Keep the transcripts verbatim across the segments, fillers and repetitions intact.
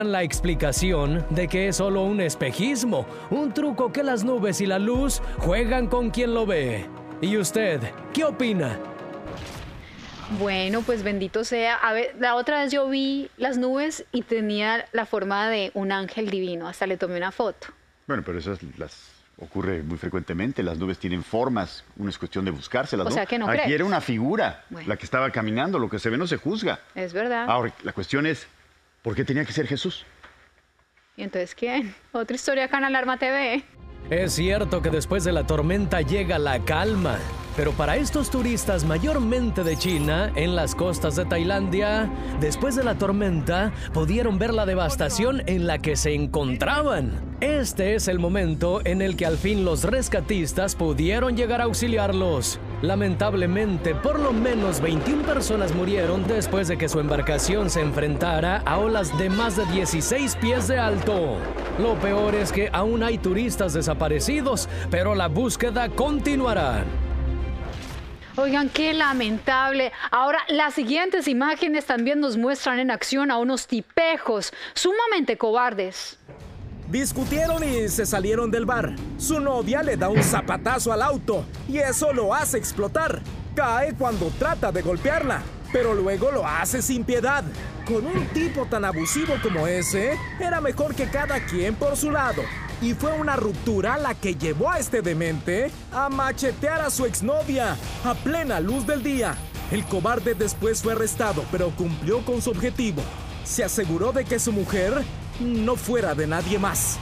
La explicación de que es solo un espejismo, un truco que las nubes y la luz juegan con quien lo ve. ¿Y usted qué opina? Bueno, pues bendito sea. A ver, la otra vez yo vi las nubes y tenía la forma de un ángel divino. Hasta le tomé una foto. Bueno, pero esas las ocurre muy frecuentemente. Las nubes tienen formas. Una es cuestión de buscárselas, ¿no? O sea que no Aquí crees. era una figura, Bueno. la que estaba caminando. Lo que se ve no se juzga. Es verdad. Ahora, la cuestión es, ¿por qué tenía que ser Jesús? ¿Y entonces quién? Otra historia acá en Alarma T V. Es cierto que después de la tormenta llega la calma, pero para estos turistas mayormente de China, en las costas de Tailandia, después de la tormenta pudieron ver la devastación en la que se encontraban. Este es el momento en el que al fin los rescatistas pudieron llegar a auxiliarlos. Lamentablemente, por lo menos veintiuna personas murieron después de que su embarcación se enfrentara a olas de más de dieciséis pies de alto. Lo peor es que aún hay turistas desaparecidos, pero la búsqueda continuará. Oigan, qué lamentable. Ahora, las siguientes imágenes también nos muestran en acción a unos tipejos sumamente cobardes. Discutieron y se salieron del bar. Su novia le da un zapatazo al auto y eso lo hace explotar. Cae cuando trata de golpearla, pero luego lo hace sin piedad. Con un tipo tan abusivo como ese, era mejor que cada quien por su lado. Y fue una ruptura la que llevó a este demente a machetear a su exnovia a plena luz del día. El cobarde después fue arrestado, pero cumplió con su objetivo. Se aseguró de que su mujer no fuera de nadie más.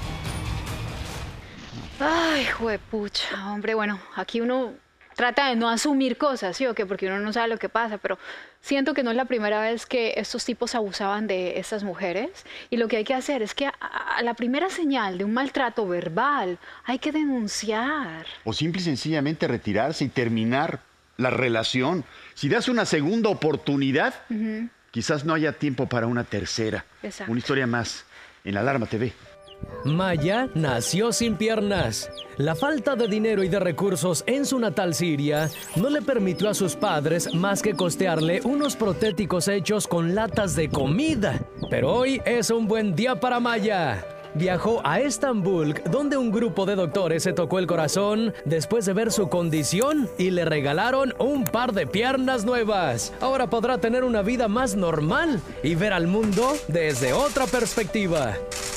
Ay, juepucha, hombre, bueno, aquí uno trata de no asumir cosas, ¿sí o qué? Porque uno no sabe lo que pasa, pero siento que no es la primera vez que estos tipos abusaban de estas mujeres. Y lo que hay que hacer es que a, a la primera señal de un maltrato verbal hay que denunciar. O simple y sencillamente retirarse y terminar la relación. Si das una segunda oportunidad, uh-huh. quizás no haya tiempo para una tercera. Exacto. Una historia más en Alarma T V. Maya nació sin piernas. La falta de dinero y de recursos en su natal Siria no le permitió a sus padres más que costearle unos protéticos hechos con latas de comida. Pero hoy es un buen día para Maya. Viajó a Estambul, donde un grupo de doctores se tocó el corazón después de ver su condición y le regalaron un par de piernas nuevas. Ahora podrá tener una vida más normal y ver al mundo desde otra perspectiva.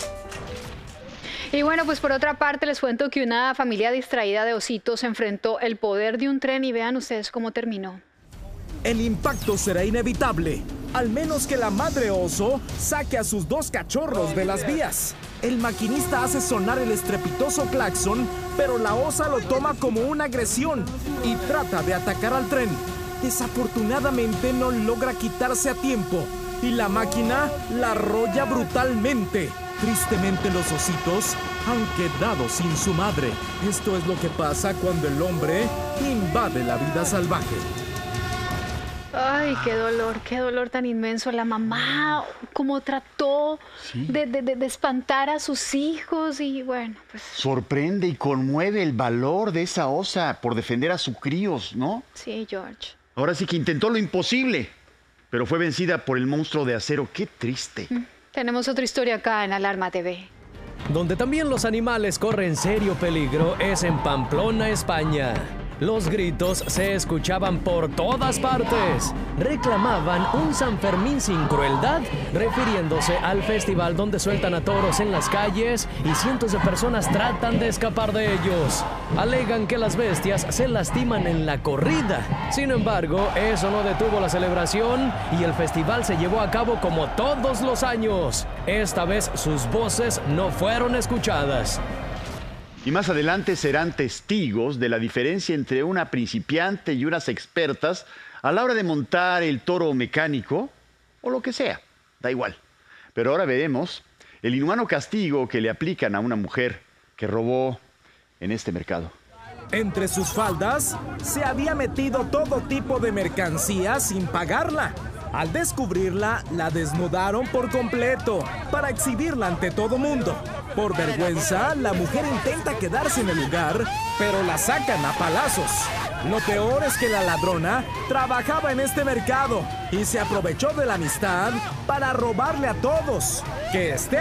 Y bueno, pues por otra parte les cuento que una familia distraída de ositos enfrentó el poder de un tren y vean ustedes cómo terminó. El impacto será inevitable, al menos que la madre oso saque a sus dos cachorros de las vías. El maquinista hace sonar el estrepitoso claxon, pero la osa lo toma como una agresión y trata de atacar al tren. Desafortunadamente no logra quitarse a tiempo y la máquina la arrolla brutalmente. Tristemente los ositos han quedado sin su madre. Esto es lo que pasa cuando el hombre invade la vida salvaje. Ay, qué dolor, qué dolor tan inmenso. La mamá, cómo trató sí. de, de, de espantar a sus hijos y bueno, pues... Sorprende y conmueve el valor de esa osa por defender a sus críos, ¿no? Sí, George. Ahora sí que intentó lo imposible, pero fue vencida por el monstruo de acero. ¡Qué triste! Mm. Tenemos otra historia acá en Alarma T V. Donde también los animales corren serio peligro es en Pamplona, España. Los gritos se escuchaban por todas partes. Reclamaban un San Fermín sin crueldad, refiriéndose al festival donde sueltan a toros en las calles y cientos de personas tratan de escapar de ellos. Alegan que las bestias se lastiman en la corrida. Sin embargo, eso no detuvo la celebración y el festival se llevó a cabo como todos los años. Esta vez sus voces no fueron escuchadas. Y más adelante serán testigos de la diferencia entre una principiante y unas expertas a la hora de montar el toro mecánico o lo que sea, da igual. Pero ahora veremos el inhumano castigo que le aplican a una mujer que robó en este mercado. Entre sus faldas se había metido todo tipo de mercancía sin pagarla. Al descubrirla, la desnudaron por completo para exhibirla ante todo mundo. Por vergüenza, la mujer intenta quedarse en el lugar, pero la sacan a palazos. Lo peor es que la ladrona trabajaba en este mercado y se aprovechó de la amistad para robarle a todos. Que esté